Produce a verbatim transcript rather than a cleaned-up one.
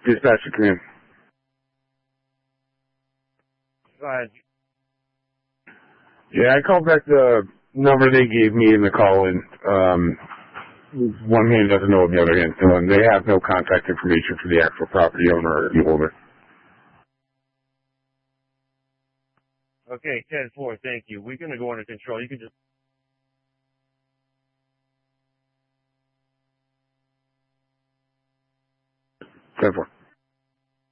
Dispatch to come in. Go ahead. Yeah, I called back the number they gave me in the call, and um, one hand doesn't know what the other hand doing. They have no contact information for the actual property owner or the holder. Okay, ten four, thank you. We're going to go under control. You can just... ten four.